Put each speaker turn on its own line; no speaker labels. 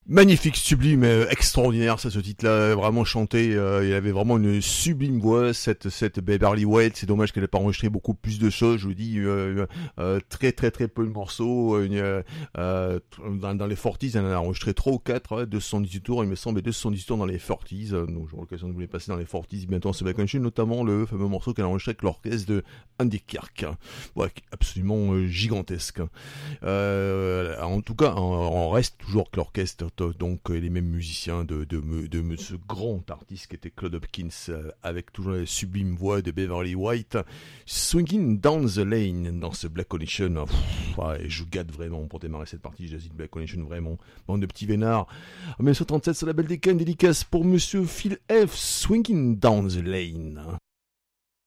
Magnifique, sublime, extraordinaire, ça, ce titre-là, vraiment chanté, il avait vraiment une sublime voix, cette Beverly White. C'est dommage qu'elle ait pas enregistré beaucoup plus de choses, je vous dis, très très très peu de morceaux, dans les 40s, elle en a enregistré 3 ou 4, 218 tours, il me semble, et 218 tours dans les 40s, donc j'aurai l'occasion de vous les passer dans les 40s bientôt en ce Black Connection, notamment le fameux morceau qu'elle a enregistré avec l'orchestre de Andy Kirk, ouais, absolument gigantesque. En tout cas, on reste toujours que l'orchestre, donc les mêmes musiciens de ce grand artiste qui était Claude Hopkins, avec toujours la sublime voix de Beverly White, Swinging Down the Lane dans ce Black Connection. Ouais, je gâte vraiment pour démarrer cette partie, je dis Black Connection, vraiment, bande de petits vénards. En 1937, c'est la belle décane, dédicace pour Monsieur Phil F. Swinging Down the Lane.